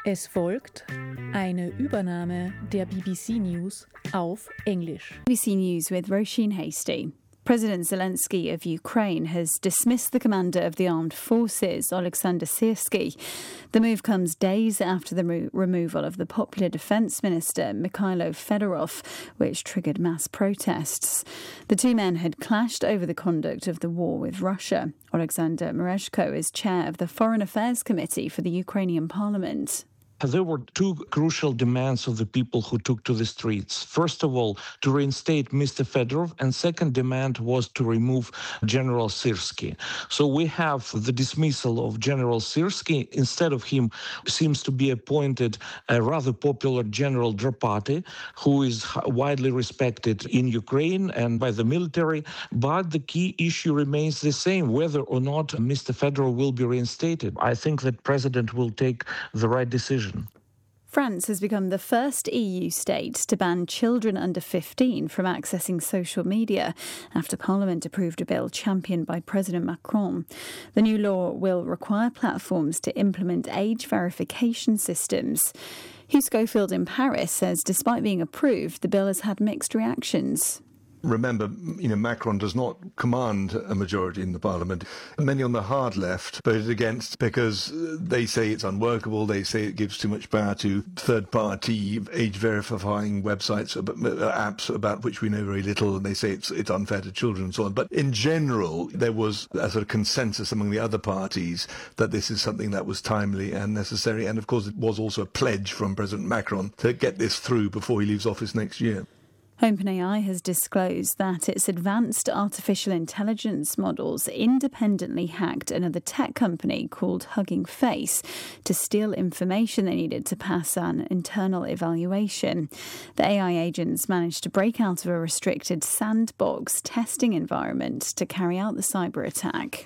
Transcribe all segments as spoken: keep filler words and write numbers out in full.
Es folgt eine Übernahme der B B C News auf Englisch. B B C News with Roisin Hasty. President Zelensky of Ukraine has dismissed the commander of the armed forces, Oleksandr Syrsky. The move comes days after the re- removal of the popular defence minister, Mikhailo Fedorov, which triggered mass protests. The two men had clashed over the conduct of the war with Russia. Alexander Mereshko is chair of the Foreign Affairs Committee for the Ukrainian Parliament. There were two crucial demands of the people who took to the streets. First of all, to reinstate Mister Fedorov, and second demand was to remove General Syrsky. So we have the dismissal of General Syrsky. Instead of him seems to be appointed a rather popular General Drapati, who is widely respected in Ukraine and by the military. But the key issue remains the same, whether or not Mister Fedorov will be reinstated. I think that President will take the right decision. France has become the first E U state to ban children under fifteen from accessing social media after Parliament approved a bill championed by President Macron. The new law will require platforms to implement age verification systems. Hugh Schofield in Paris says despite being approved, the bill has had mixed reactions. Remember, you know, Macron does not command a majority in the parliament. Many on the hard left voted against because they say it's unworkable. They say it gives too much power to third-party age-verifying websites, apps about which we know very little, and they say it's it's unfair to children and so on. But in general, there was a sort of consensus among the other parties that this is something that was timely and necessary. And of course, it was also a pledge from President Macron to get this through before he leaves office next year. OpenAI has disclosed that its advanced artificial intelligence models independently hacked another tech company called Hugging Face to steal information they needed to pass an internal evaluation. The A I agents managed to break out of a restricted sandbox testing environment to carry out the cyber attack.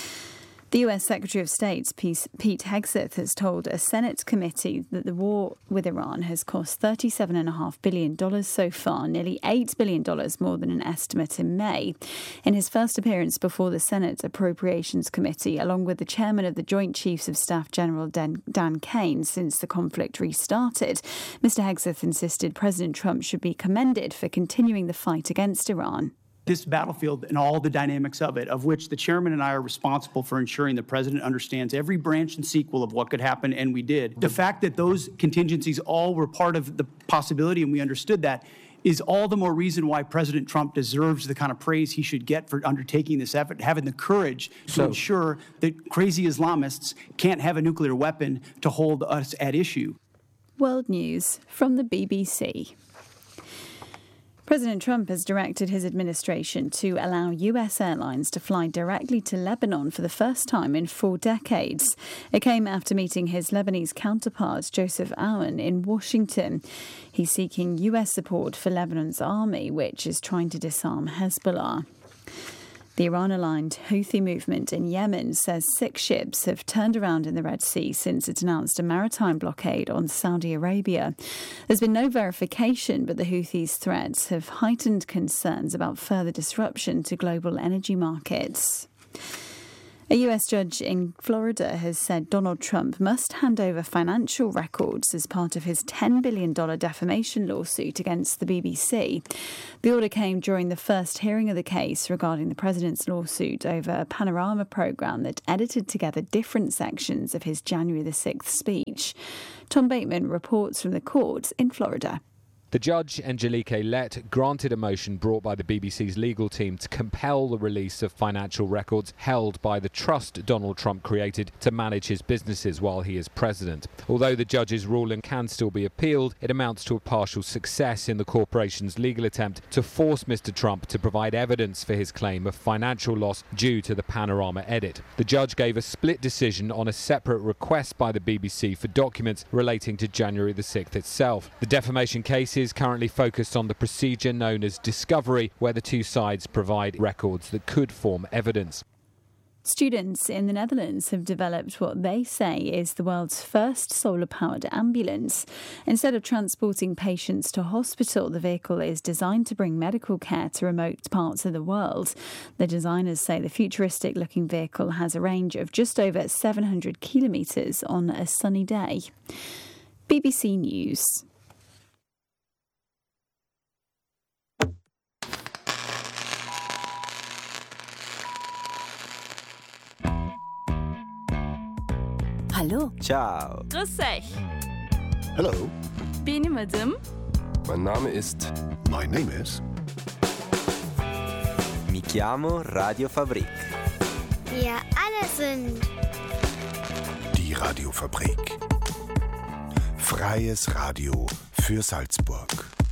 The U S Secretary of State, Pete Hegseth, has told a Senate committee that the war with Iran has cost thirty-seven point five billion dollars so far, nearly eight billion dollars more than an estimate in May. In his first appearance before the Senate Appropriations Committee, along with the chairman of the Joint Chiefs of Staff, General Dan, Dan Kane, since the conflict restarted, Mister Hegseth insisted President Trump should be commended for continuing the fight against Iran. This battlefield and all the dynamics of it, of which the chairman and I are responsible for ensuring the president understands every branch and sequel of what could happen, and we did. The fact that those contingencies all were part of the possibility, and we understood that, is all the more reason why President Trump deserves the kind of praise he should get for undertaking this effort, having the courage to so, ensure that crazy Islamists can't have a nuclear weapon to hold us at issue. World News from the B B C. President Trump has directed his administration to allow U S airlines to fly directly to Lebanon for the first time in four decades. It came after meeting his Lebanese counterpart, Joseph Aoun, in Washington. He's seeking U S support for Lebanon's army, which is trying to disarm Hezbollah. The Iran-aligned Houthi movement in Yemen says six ships have turned around in the Red Sea since it announced a maritime blockade on Saudi Arabia. There's been no verification, but the Houthis' threats have heightened concerns about further disruption to global energy markets. A U S judge in Florida has said Donald Trump must hand over financial records as part of his ten billion dollars defamation lawsuit against the B B C. The order came during the first hearing of the case regarding the president's lawsuit over a Panorama program that edited together different sections of his January the sixth speech. Tom Bateman reports from the court in Florida. The judge, Angelique Lett, granted a motion brought by the B B C's legal team to compel the release of financial records held by the trust Donald Trump created to manage his businesses while he is president. Although the judge's ruling can still be appealed, it amounts to a partial success in the corporation's legal attempt to force Mister Trump to provide evidence for his claim of financial loss due to the Panorama edit. The judge gave a split decision on a separate request by the B B C for documents relating to January the sixth itself. The defamation case is currently focused on the procedure known as discovery, where the two sides provide records that could form evidence. Students in the Netherlands have developed what they say is the world's first solar-powered ambulance. Instead of transporting patients to hospital, the vehicle is designed to bring medical care to remote parts of the world. The designers say the futuristic-looking vehicle has a range of just over seven hundred kilometres on a sunny day. B B C News. Hallo. Ciao. Grüß euch. Hello. Benim adım. Mein Name ist. My name is. Mi chiamo Radiofabrik. Wir alle sind. Die Radiofabrik. Freies Radio für Salzburg.